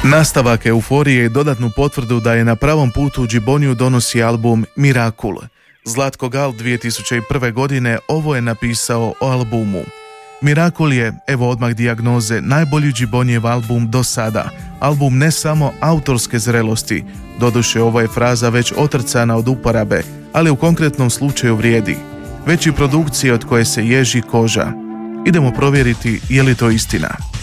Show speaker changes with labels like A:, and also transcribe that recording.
A: Nastavak euforije i dodatnu potvrdu da je na pravom putu Gibboniju donosi album Miracle. Zlatko Gal 2001. godine ovo je napisao o albumu. Miracle je, evo odmah dijagnoze, najbolji Gibbonijev album do sada. Album ne samo autorske zrelosti, doduše ova je fraza već otrcana od uporabe, ali u konkretnom slučaju vrijedi. Već i produkcije od koje se ježi koža. Idemo provjeriti je li to istina.